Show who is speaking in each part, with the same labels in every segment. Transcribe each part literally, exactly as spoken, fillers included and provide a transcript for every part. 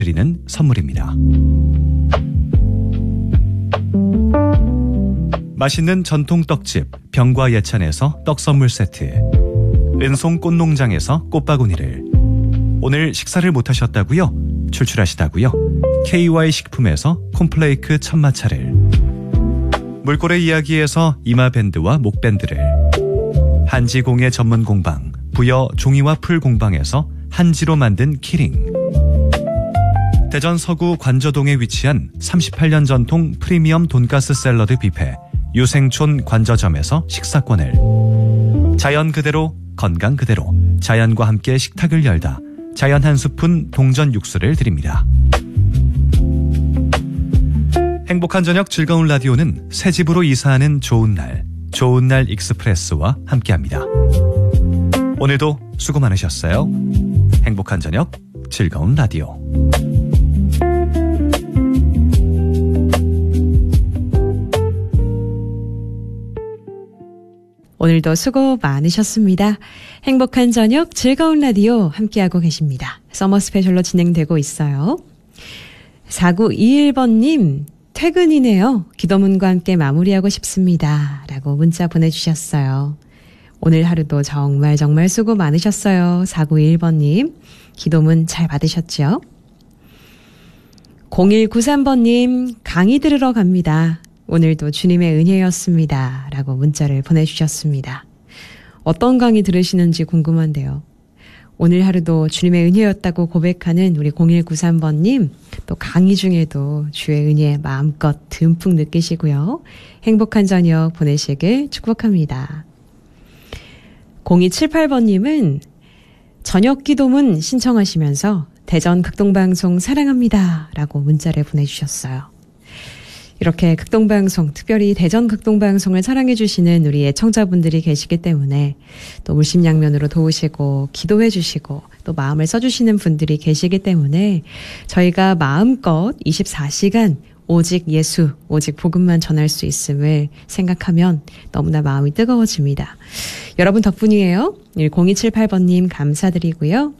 Speaker 1: 드리는 선물입니다. 맛있는 전통 떡집 병과 예찬에서 떡 선물 세트, 은송 꽃농장에서 꽃바구니를, 오늘 식사를 못하셨다고요? 출출하시다고요? 케이와이 식품에서 콤플레이크 천마차를, 물고래 이야기에서 이마밴드와 목밴드를, 한지공예 전문 공방 부여 종이와 풀 공방에서 한지로 만든 키링, 대전 서구 관저동에 위치한 삼십팔 년 전통 프리미엄 돈가스 샐러드 뷔페 유생촌 관저점에서 식사권을, 자연 그대로 건강 그대로 자연과 함께 식탁을 열다 자연 한 스푼 동전 육수를 드립니다. 행복한 저녁 즐거운 라디오는 새 집으로 이사하는 좋은 날, 좋은 날 익스프레스와 함께합니다. 오늘도 수고 많으셨어요. 행복한 저녁 즐거운 라디오.
Speaker 2: 오늘도 수고 많으셨습니다. 행복한 저녁 즐거운 라디오 함께하고 계십니다. 서머 스페셜로 진행되고 있어요. 사구이일 번님, 퇴근이네요. 기도문과 함께 마무리하고 싶습니다. 라고 문자 보내주셨어요. 오늘 하루도 정말 정말 수고 많으셨어요. 사구이일 번님, 기도문 잘 받으셨죠? 공일구삼 번님, 강의 들으러 갑니다. 오늘도 주님의 은혜였습니다. 라고 문자를 보내주셨습니다. 어떤 강의 들으시는지 궁금한데요. 오늘 하루도 주님의 은혜였다고 고백하는 우리 공일구삼 번님, 또 강의 중에도 주의 은혜 마음껏 듬뿍 느끼시고요. 행복한 저녁 보내시길 축복합니다. 공이칠팔 번님은 저녁 기도문 신청하시면서 대전 극동방송 사랑합니다. 라고 문자를 보내주셨어요. 이렇게 극동방송, 특별히 대전 극동방송을 사랑해주시는 우리 애청자분들이 계시기 때문에 또 물심양면으로 도우시고 기도해 주시고 또 마음을 써주시는 분들이 계시기 때문에 저희가 마음껏 이십사 시간 오직 예수, 오직 복음만 전할 수 있음을 생각하면 너무나 마음이 뜨거워집니다. 여러분 덕분이에요. 공이칠팔 번님 감사드리고요.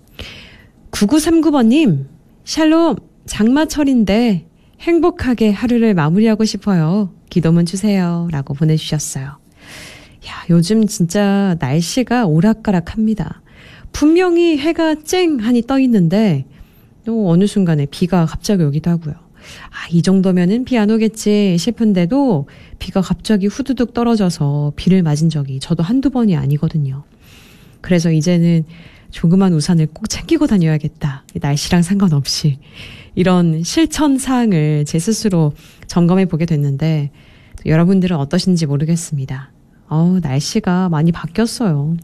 Speaker 2: 구구삼구 번님, 샬롬, 장마철인데 행복하게 하루를 마무리하고 싶어요. 기도문 주세요. 라고 보내주셨어요. 야, 요즘 진짜 날씨가 오락가락합니다. 분명히 해가 쨍하니 떠 있는데 또 어느 순간에 비가 갑자기 오기도 하고요. 아, 이 정도면은 비 안 오겠지 싶은데도 비가 갑자기 후두둑 떨어져서 비를 맞은 적이 저도 한두 번이 아니거든요. 그래서 이제는 조그만 우산을 꼭 챙기고 다녀야겠다. 날씨랑 상관없이. 이런 실천사항을 제 스스로 점검해 보게 됐는데 여러분들은 어떠신지 모르겠습니다. 어우, 날씨가 많이 바뀌었어요.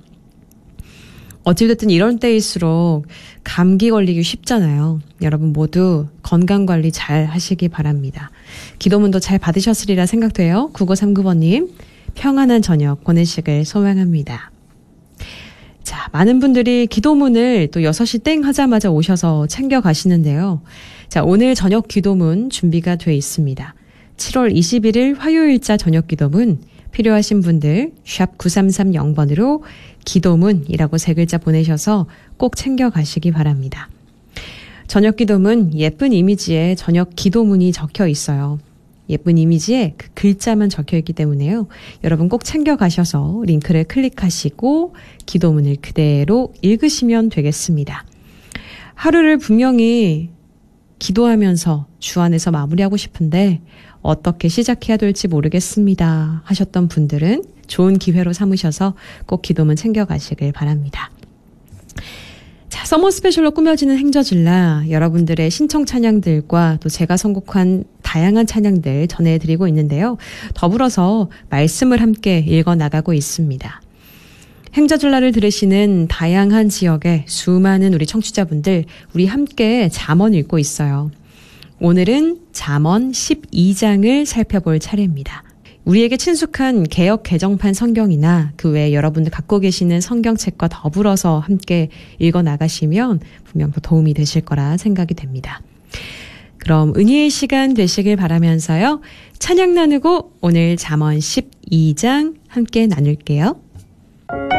Speaker 2: 어찌됐든 이런 때일수록 감기 걸리기 쉽잖아요. 여러분 모두 건강관리 잘 하시기 바랍니다. 기도문도 잘 받으셨으리라 생각돼요. 구구삼구 번님 평안한 저녁 보내시길 소망합니다. 자, 많은 분들이 기도문을 또 여섯 시 땡 하자마자 오셔서 챙겨 가시는데요. 자, 오늘 저녁 기도문 준비가 돼 있습니다. 칠월 이십일일 화요일자 저녁 기도문 필요하신 분들 샵 구삼삼영 번으로 기도문이라고 세 글자 보내셔서 꼭 챙겨 가시기 바랍니다. 저녁 기도문 예쁜 이미지에 저녁 기도문이 적혀 있어요. 예쁜 이미지에 그 글자만 적혀 있기 때문에요. 여러분 꼭 챙겨 가셔서 링크를 클릭하시고 기도문을 그대로 읽으시면 되겠습니다. 하루를 분명히 기도하면서 주 안에서 마무리하고 싶은데 어떻게 시작해야 될지 모르겠습니다 하셨던 분들은 좋은 기회로 삼으셔서 꼭 기도문 챙겨 가시길 바랍니다. 자, 서머 스페셜로 꾸며지는 행저질라 여러분들의 신청 찬양들과 또 제가 선곡한 다양한 찬양들 전해드리고 있는데요. 더불어서 말씀을 함께 읽어나가고 있습니다. 행저질라를 들으시는 다양한 지역의 수많은 우리 청취자분들 우리 함께 잠언 읽고 있어요. 오늘은 잠언 십이 장을 살펴볼 차례입니다. 우리에게 친숙한 개역 개정판 성경이나 그 외에 여러분들 갖고 계시는 성경책과 더불어서 함께 읽어나가시면 분명 더 도움이 되실 거라 생각이 됩니다. 그럼 은혜의 시간 되시길 바라면서요. 찬양 나누고 오늘 잠언 십이 장 함께 나눌게요.